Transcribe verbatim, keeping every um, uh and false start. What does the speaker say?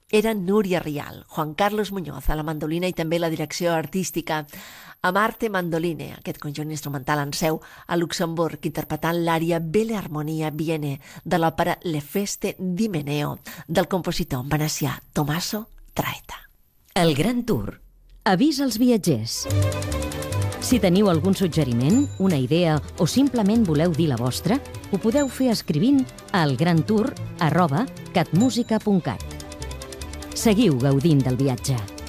era Núria Rial, Juan Carlos Muñoz a la mandolina i també la direcció artística, amb Arte Mandoline, aquest conjunt instrumental en seu a Luxemburg, interpretant l'ària Belle Armonia Viene de l'òpera Le Feste di Meneo del compositor venecià Tommaso Traetta. El Gran Tour. Avís als viatgers. Si teniu algun suggeriment, una idea o simplement voleu dir la vostra, ho podeu fer escrivint a elgrantour arroba catmusica punt cat. Seguiu gaudint del viatge.